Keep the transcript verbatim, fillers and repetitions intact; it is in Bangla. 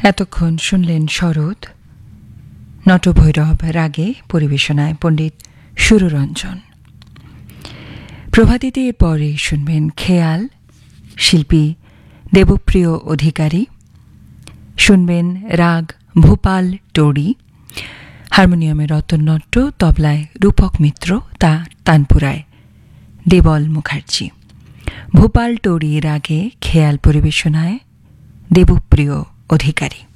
এতক্ষণ শুনলেন শরৎ, নটভৈরব রাগে, পরিবেশনায় পণ্ডিত সুররঞ্জন। প্রভাতিতে পরে শুনবেন খেয়াল, শিল্পী দেবপ্রিয় অধিকারী। শুনবেন রাগ ভূপাল টোড়ি, হারমোনিয়ামে রতন নট্ট, তবলায় রূপক মিত্র, তা তানপুরায় দেবল মুখার্জি। ভূপাল টোড়ি রাগে খেয়াল, পরিবেশনায় দেবপ্রিয় অধিকারী।